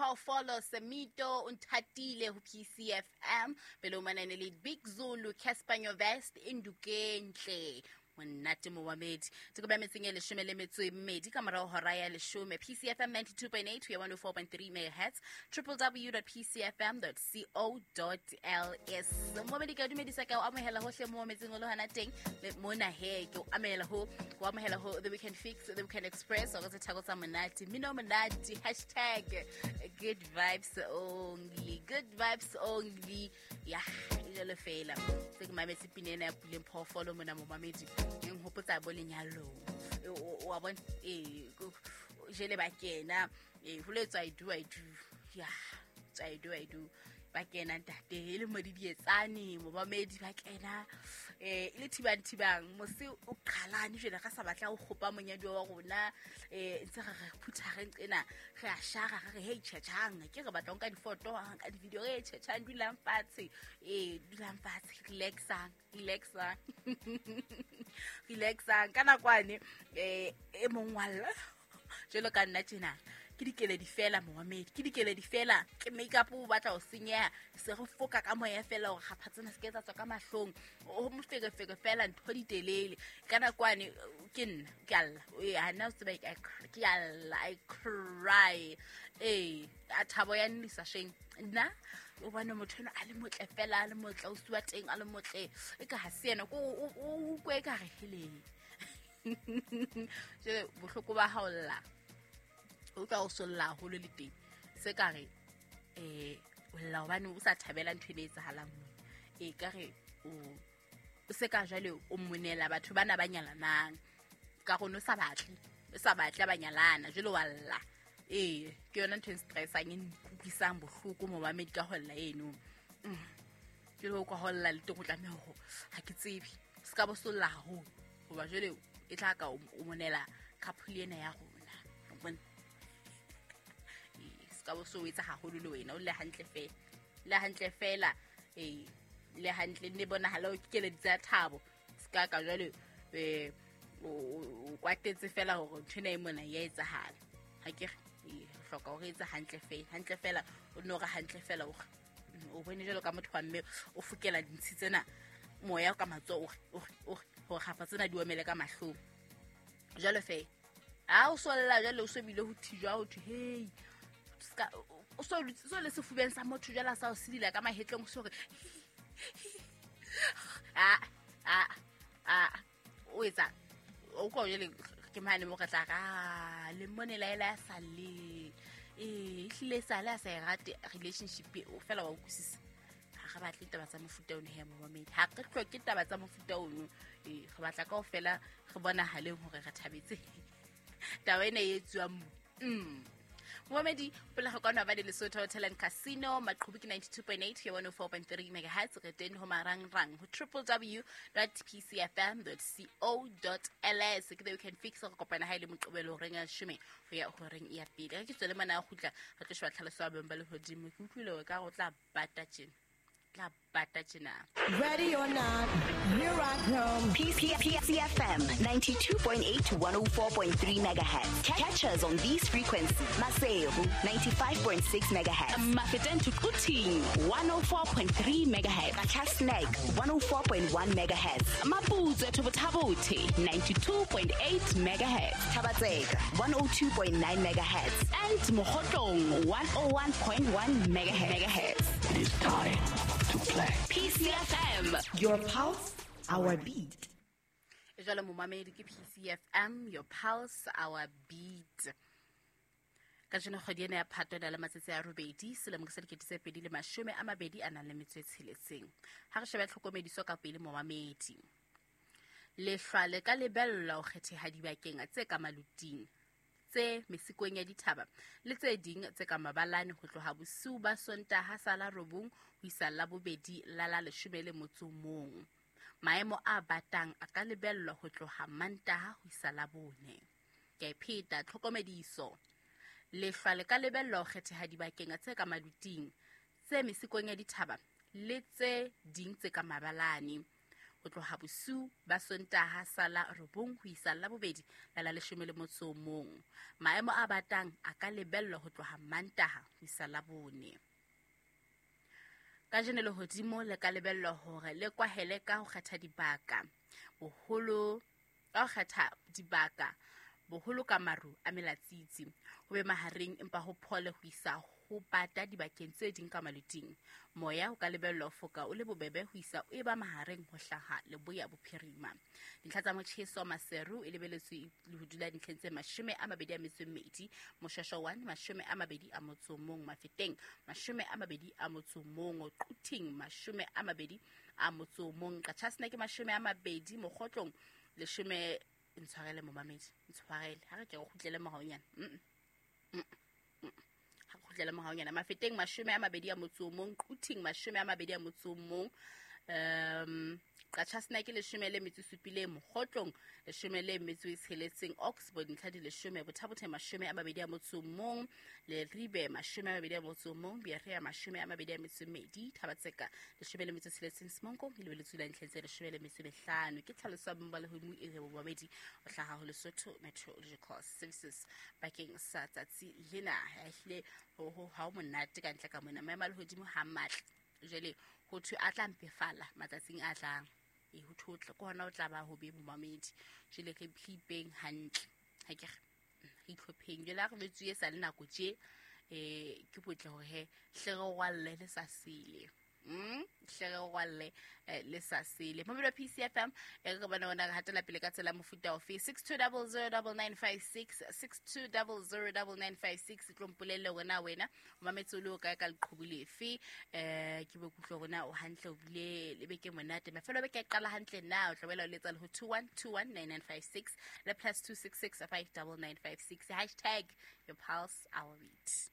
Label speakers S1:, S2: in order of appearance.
S1: Mpofolo Semito Unthatile hu PCFM belomanane le Big Zulu Casper Nyovest Indukenhle monate mo wa medi tse go ba metseng e leshome le metso e mmedi ka morao hora ya leshome PCFM 92.8 ya 104.3 MHz www.pcfm.co.ls mo medi ka dumedisa ka o amehela hohle mo metseng o lo hana teng mona he ke o amehela ho the weekend fix the weekend express o go tsa tsa monate mino monate #good vibes only ya ile fela se ke mametse pinena ya puleng Mpofolo mona mo mamedi eng hopotsa bo lenyalo wa bona jele ba kena huletswa I do ya I do ba kena ntate ile mo di dietsane mo ba medi ba kena ile thibang mo se o qhalane jela ka sa batla o gopa monyadi wa rona ntse ga phutha tsena re a shaga re hey tshachang ke re batla nka di photo ka di video re tshachang dulang fatshe relaxang kana kwane mongwalla jelo ka nna tjena ke dikeledi fela Mohammed ke dikeledi fela ke makeup o batla o senya se go foka ka moya fela o gaphatsena se ke tsa tswa ka mahlong o mo feke fela ntho di telele kana kwane ke nna ke alla hana o tseba ke alla I cry a thabo ya nisa sheng nna o bona motho a le motle fela a le motle o suwa teng a le motle e ka hasiena o kwe ka re hele je bohloko ba haolla o ka o solla holo le teng se ka re o la bana o sa thabela ntwe le etsahalang mo ka re o se ka jale o monela batho bana ba nyalanang ka go no sa batle ba nyalana jelo walla ke yona ntwe stressang e nkukisang bohloko mo ba medical holla eno ke lo go holla le to go tlameha go ha ke tsebi se ka bo solla ho ba jele e tla ka o monela couple ena ya rona bona ka bo so etsa haholo le wena o le hantle fela le hantle ne bona hala o kele ditsa thabo ska ka jwale o kwatetse fela hore nthena e mona ya etsahala ha ke hloka hore etsa hantle fela o no ga hantle fela o bone jalo ka motho wa mme o fukela dintsi tsena moya ka matso o gafa tsena di omele ka mahlong jalo fe a o solla jalo o so bile ho thijwa ho hey o so le sefubeng sa motho jala sa o sidila ka mahetlong so re o etsa o go jele ke mane mo ka tla ka le monela ela sa le hlile sa la sa rate relationship o fela wa ukusisa ga batle taba tsa mofuta o ne he mo momedi ha ke hloke taba tsa mofuta o no re batla ka o fela re bona haleng hore re thabetse taba ena e etsuwa Mohamedi pela go kana ba le Lesotho Hotel and Casino maqhubu ke 92.8 ya 104.3 MHz re teng ho rang ho www.pcfm.co.ls ke you can fix go kopana ha ile moqobelo reng ya shome go ya go reng ya pele ke tsole mana a gutla re tlo shwa tlhaloso ba ba le hodimo ke utlwile ka go tla bata tjena
S2: Ready or not, here I come.
S3: PCFM 92.8 to 104.3 MHz. Catch us on these frequencies. Maseru 95.6 MHz. Mafeten to Kuting 104.3 MHz. Kasneg 104.1 MHz. Mapuzo to Botabote 92.8 MHz. Tabatsega 102.9 MHz. And Mohotong 101.1 MHz.
S4: It is time to play.
S3: PCFM.
S2: Your pulse, our beat.
S1: Jalo mo mamedi ke PCFM, your pulse, our beat. Ka jeno khodiena ya phato da le matsetse ya robedi selemo ke 2020 ana le metso e tsheletseng ha re sheba tlhokomediso ka pele mo mamedi le hlwale ka lebella o kgetheha dibakeng tse ka maluting tse mesikong ya dithaba le tse ding tse ka mabalane ho tloha bosiu ba Sontaha sala robong ho isa la bobedi la 11 maemo a batang a ka lebellwa ho tloha Mantaha ho isa la bone ke pheta tlhokomediso le hlwale ka lebellwa ho kgetheha dibakeng tse ka maluting tse mesikong ya dithaba le tse ding tse ka mabalane go tloga bosiu ba Sontaga sa la 9 go isa la bobedi la 11. Maemo a batang a ka lebellwa go tloga Mantaga go isa la 4. Ka jeno lehodimo le ka lebellwa hore le kwahele ka go kgetha dibaka boholo ka maru a melatsitsi go be mahareng empa ho phole go isa go pata dibakeng tse ding ka maluteng. Moya o ka lebellwa foka o le bobebe go isa o eba mahareng ho hlaha leboya bophirima. Dintlha tsa motjheso maseru e lebeletswe le ho dula dintlheng tse 22, Moshasho 1 21, Mafeteng 21, Quting 21, Qatjhasna ke 20, Mogotlong ntshwarele momamedi ntshwarele ha re ke go khutlele mohaonyana ha go khutlele mohaonyana Mafeteng 21, Quting 21, Qatjhasna ke 17, Mogotlong 16, Oxford dintlha di 10, Bothabothe 21, le Ribe 21, Berea 22, Thabatseka 16, Simonko le letsula dintlha tse 15 ke tlhalosa bomba le hodimo e rebo babedi o hlaha ho Lesotho Meteorological Services bakeng sa tsatsi lena ya hle ho ha monate ka ntle ka mona maemo le hodimo ha matla jele ho thu a tla mpefala matsatsing a tlang ho thotla ko hona o tla ba ho be momamedi jele ke phipeng hantle ha ke itlhopheng jela re betsuye sa le nako tje ke botle hore he hle re walle le sa sile hle re walle le sa sile mo belo PCFM e re bana bona ga hatela pele ka tsela mofuta of 62009956 62009956 tlompolele wena o mametse le o ka ka leqhubule efe ke be kutlo bona o hantle o bile le beke monate mafelo be ke qala hantle na o tlobela o letsa le ho 21219956 le +266 59956 #yourpulse our beat.